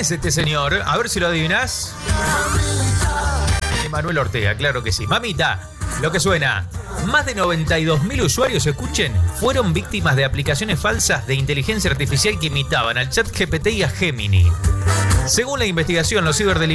es este señor? A ver si lo adivinás. Emanuel Ortega, claro que sí. Mamita, lo que suena. Más de 92.000 usuarios, escuchen, fueron víctimas de aplicaciones falsas de inteligencia artificial que imitaban al ChatGPT y a Gemini. Según la investigación, los ciberdelincuentes